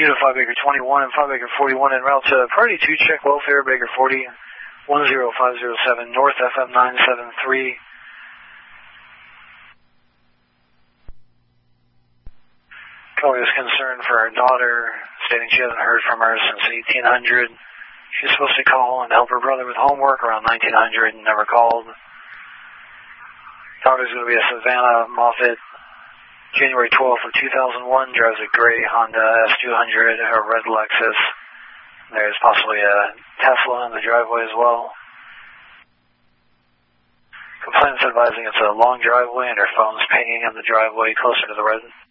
Unit 5 Baker 21 and 5 Baker 41 en route to Party 2, check welfare, Baker 40, 10507 North FM 973. Caller is concerned for her daughter, stating she hasn't heard from her since 1800. She's supposed to call and help her brother with homework around 1900 and never called. Daughter's going to be a Savannah Moffett, January 12th of 2001, drives a gray Honda S200, a red Lexus. There's possibly a Tesla in the driveway as well. Complainant's advising it's a long driveway and her phone's pinging in the driveway closer to the residence.